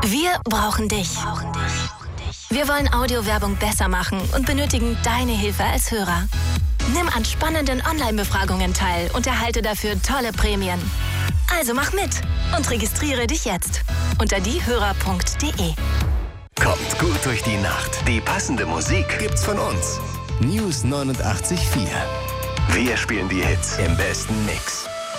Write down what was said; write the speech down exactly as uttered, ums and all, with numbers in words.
Wir brauchen dich. Wir wollen Audiowerbung besser machen und benötigen deine Hilfe als Hörer. Nimm an spannenden Online-Befragungen teil und erhalte dafür tolle Prämien. Also mach mit und registriere dich jetzt unter diehörer punkt de. Kommt gut durch die Nacht. Die passende Musik gibt's von uns. News neunundachtzig Komma vier. Wir spielen die Hits im besten Mix.